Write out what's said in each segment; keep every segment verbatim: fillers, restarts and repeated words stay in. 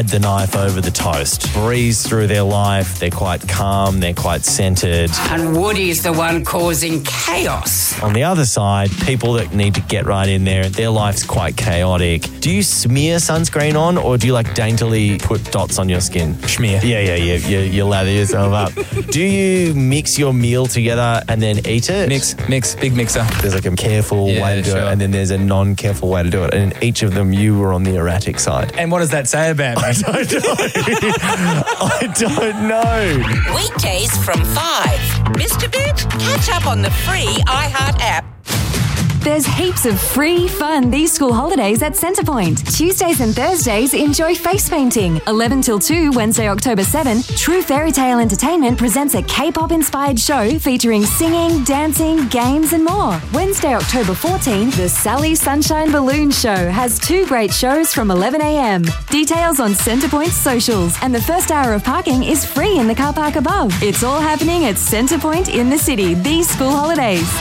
the knife over the toast. Breeze through their life. They're quite calm. They're quite centered. And Woody's the one causing chaos. On the other side, people that need to get right in there. Their life's quite chaotic. Do you smear sunscreen on, or do you like daintily put dots on your skin? Schmear. Yeah, yeah, yeah. You, you lather yourself up. Do you mix your meal together and then eat it? Mix, mix, big mixer. There's like a careful Yeah, way to do sure. it, and then there's a non-careful way to do it. And in each of them, you were on the erratic side. And what does that say about me? I don't know. I don't know. Weekdays from five. Mister Bit, catch up on the free iHeart app. There's heaps of free fun these school holidays at Centrepoint. Tuesdays and Thursdays, enjoy face painting. eleven till two, Wednesday, October seventh, True Fairy Tale Entertainment presents a K-pop inspired show featuring singing, dancing, games and more. Wednesday, October fourteenth, the Sally Sunshine Balloon Show has two great shows from eleven a.m. Details on Centrepoint's socials, and the first hour of parking is free in the car park above. It's all happening at Centrepoint in the city these school holidays.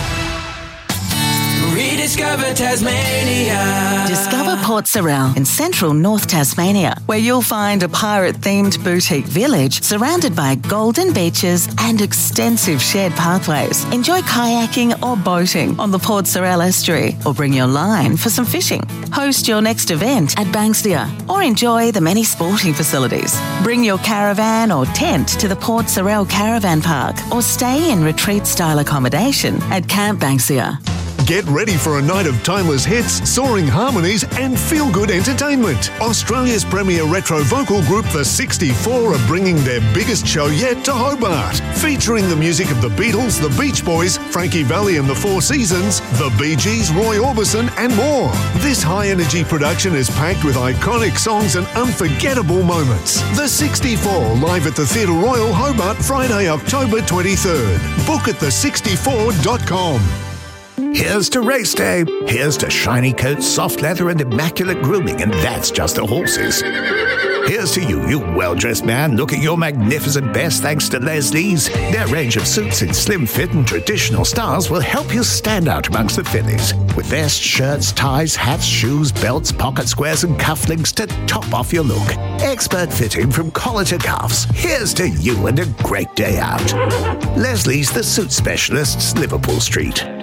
Rediscover Tasmania. Discover Port Sorell in central North Tasmania, where you'll find a pirate-themed boutique village surrounded by golden beaches and extensive shared pathways. Enjoy kayaking or boating on the Port Sorell estuary, or bring your line for some fishing. Host your next event at Banksia, or enjoy the many sporting facilities. Bring your caravan or tent to the Port Sorell Caravan Park, or stay in retreat-style accommodation at Camp Banksia. Get ready for a night of timeless hits, soaring harmonies and feel-good entertainment. Australia's premier retro vocal group, The sixty-four, are bringing their biggest show yet to Hobart. Featuring the music of the Beatles, the Beach Boys, Frankie Valli and the Four Seasons, the Bee Gees, Roy Orbison and more. This high-energy production is packed with iconic songs and unforgettable moments. The sixty-four, live at the Theatre Royal, Hobart, Friday, October twenty-third. Book at the sixty-four dot com. Here's to race day. Here's to shiny coats, soft leather, and immaculate grooming, and that's just the horses. Here's to you, you well-dressed man, looking your magnificent best thanks to Leslie's. Their range of suits in slim fit and traditional styles will help you stand out amongst the fillies. With vests, shirts, ties, hats, shoes, belts, pocket squares, and cufflinks to top off your look. Expert fitting from collar to cuffs. Here's to you and a great day out. Leslie's, the suit specialists, Liverpool Street.